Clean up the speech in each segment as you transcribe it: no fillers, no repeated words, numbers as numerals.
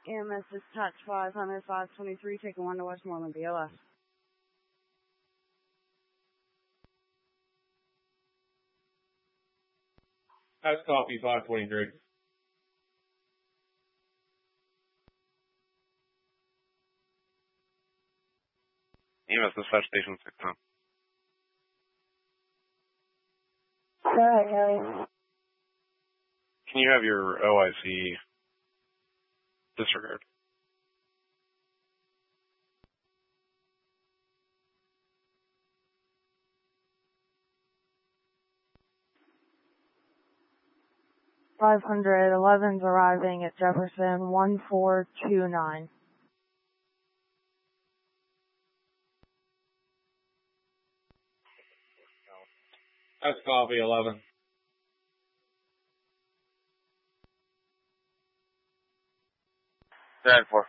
EMS dispatch 500, 523, taking 1 to Westmoreland, BLS. That's copy 523. EMS dispatch station 610. Alright, Harry. Can you have your OIC disregard? $511's arriving at Jefferson 1429. That's copy 11. Dad 4.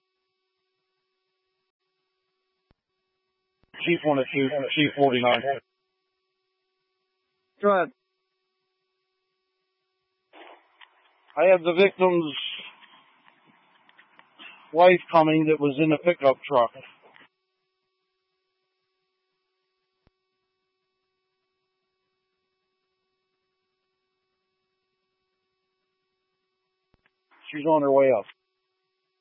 Chief 102, Chief 49. Go ahead. I have the victim's wife coming that was in a pickup truck. She's on her way up.